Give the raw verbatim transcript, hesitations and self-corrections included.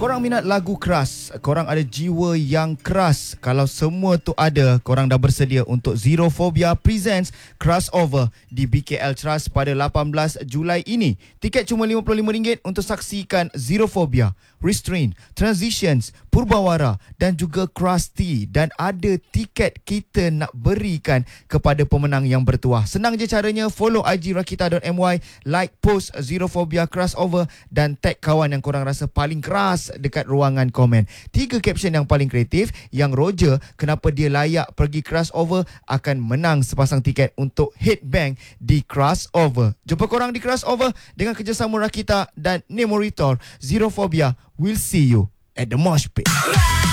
Korang minat lagu keras, korang ada jiwa yang keras. Kalau semua tu ada, korang dah bersedia untuk Xerophobia Presents Crossover di B K L Trust pada lapan belas Julai ini. Tiket cuma lima puluh lima ringgit untuk saksikan Xerophobia, Restrain, Transitions, Purbawara dan juga Krusty. Dan ada tiket kita nak berikan kepada pemenang yang bertuah. Senang je caranya, follow I G rakita dot my, like post Xerophobia Crossover dan tag kawan yang korang rasa paling keras dekat ruangan komen. Tiga caption yang paling kreatif, yang Roger kenapa dia layak pergi crossover akan menang sepasang tiket untuk headbang di crossover. Jumpa korang di crossover dengan kerjasama Rakita dan Nemo Ritor. Xerophobia, we'll see you at the mosh pit.